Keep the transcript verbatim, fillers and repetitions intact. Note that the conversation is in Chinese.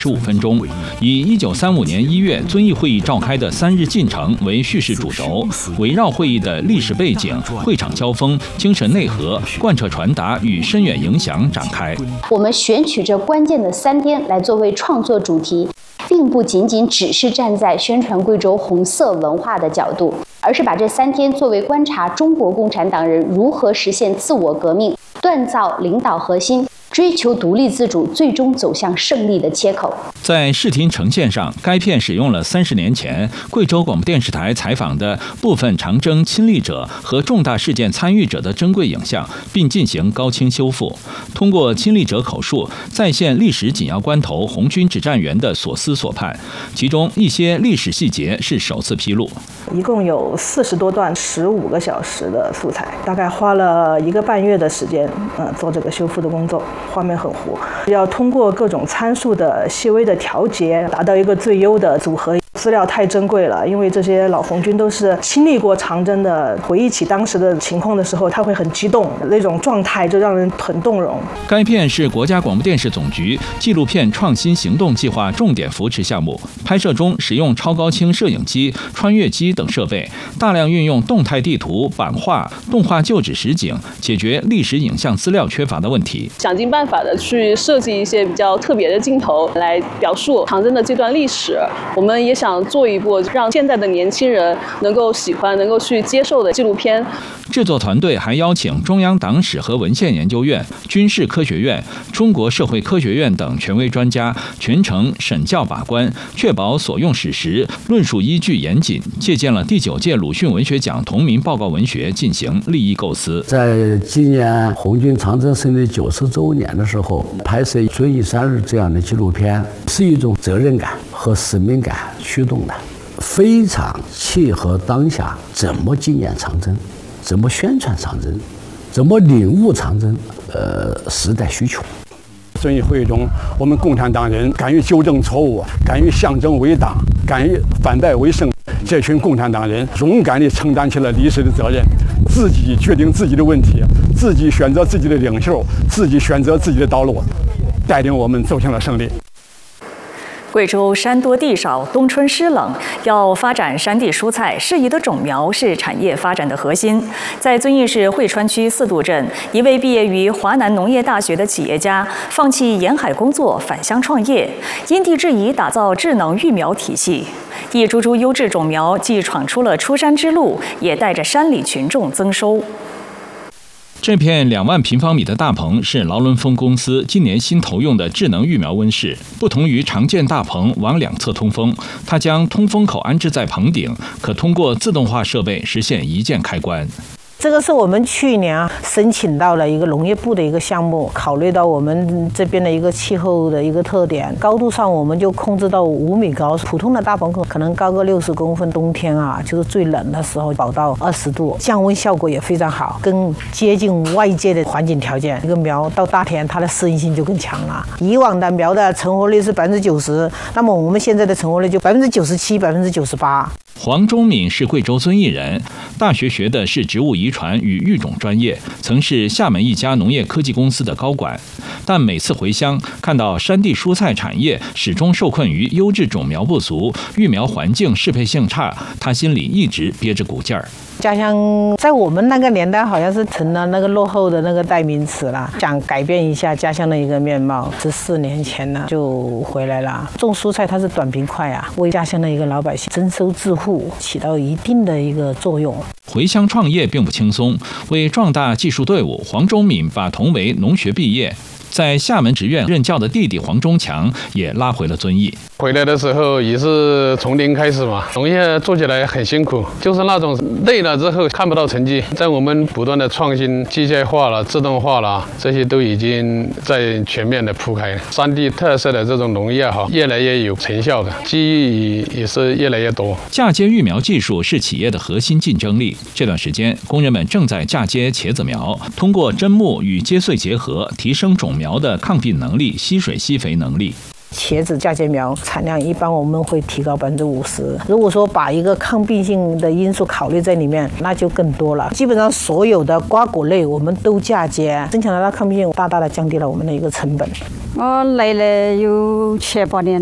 十五分钟，以一九三五年一月遵义会议召开的三日进程为叙事主轴，围绕会议的历史背景、会场交锋、精神内核、贯彻传达与深远影响展开。 我们选取这关键的三天来作为创作主题，并不仅仅只是站在宣传贵州红色文化的角度，而是把这三天作为观察中国共产党人如何实现自我革命、锻造领导核心、追求独立自主，最终走向胜利的切口。 在视听呈现上，该片使用了三十年前贵州广播电视台采访的部分长征亲历者和重大事件参与者的珍贵影像，并进行高清修复。通过亲历者口述，再现历史紧要关头红军指战员的所思所盼，其中一些历史细节是首次披露。 一共有四十多段，十五个小时的素材，大概花了一个半月的时间，呃，做这个修复的工作。画面很糊，要通过各种参数的细微的调节，达到一个最优的组合。资料太珍贵了，因为这些老红军都是亲历过长征的，回忆起当时的情况的时候，他会很激动，那种状态就让人很动容。 该片是国家广播电视总局纪录片创新行动计划重点扶持项目，拍摄中使用超高清摄影机、穿越机等设备，大量运用动态地图、版画、动画旧址实景，解决历史影像资料缺乏的问题。 想尽办法的去设计一些比较特别的镜头来表述长征的这段历史，我们也想做一部让现在的年轻人能够喜欢、能够去接受的纪录片。 制作团队还邀请中央党史和文献研究院、军事科学院、中国社会科学院等权威专家，全程审校把关，确保所用史实、论述依据严谨，借鉴了第九届鲁迅文学奖同名报告文学进行立意构思。 在今年红军长征胜利九十周年的时候，拍摄《遵义三日》这样的纪录片，是一种责任感和使命感驱动的，非常契合当下怎么纪念长征、怎么宣传长征、怎么领悟长征，呃，时代需求。 遵义会议中，我们共产党人敢于纠正错误，敢于象征为党，敢于反败为胜。这群共产党人勇敢地承担起了历史的责任，自己决定自己的问题，自己选择自己的领袖，自己选择自己的道路，带领我们走向了胜利。 贵州山多地少，冬春湿冷，要发展山地蔬菜，适宜的种苗是产业发展的核心。在遵义市汇川区四渡镇，一位毕业于华南农业大学的企业家，放弃沿海工作，返乡创业，因地制宜打造智能育苗体系。一株株优质种苗既闯出了出山之路，也带着山里群众增收。 这片两万平方米的大棚是劳伦风公司今年新投用的智能育苗温室。不同于常见大棚往两侧通风，它将通风口安置在棚顶，可通过自动化设备实现一键开关。 这个是我们去年啊申请到了一个农业部的一个项目，考虑到我们这边的一个气候的一个特点，高度上我们就控制到五米高，普通的大棚可能高个六十公分，冬天啊就是最冷的时候保到二十度，降温效果也非常好，更接近外界的环境条件。一个苗到大田它的适应性就更强了。以往的苗的成活率是百分之九十，那么我们现在的成活率就百分之九十七、百分之九十八。 黄忠敏是贵州遵义人，大学学的是植物遗传与育种专业，曾是厦门一家农业科技公司的高管。但每次回乡，看到山地蔬菜产业始终受困于优质种苗不足、育苗环境适配性差，他心里一直憋着股劲儿。 家乡在我们那个年代好像是成了那个落后的那个代名词了，想改变一下家乡的一个面貌。十四年前呢就回来了。种蔬菜它是短平快啊，为家乡的一个老百姓增收致富起到一定的一个作用。 回乡创业并不轻松，为壮大技术队伍，黄忠敏把同为农学毕业，在厦门职院任教的弟弟黄忠强也拉回了遵义。 回来的时候也是从零开始嘛，农业做起来很辛苦，就是那种累了之后看不到成绩。在我们不断的创新，机械化了、自动化了，这些都已经在全面的铺开。山地特色的这种农业哈，越来越有成效的，机遇也是越来越多。 嫁接育苗技术是企业的核心竞争力。这段时间，工人们正在嫁接茄子苗，通过砧木与秸秆结合，提升种苗的抗病能力、吸水吸肥能力。 茄子嫁接苗产量一般我们会提高百分之五十。如果说把一个抗病性的因素考虑在里面，那就更多了。基本上所有的瓜果类我们都嫁接，增强了它抗病性，大大的降低了我们的一个成本。 我来了有七八年。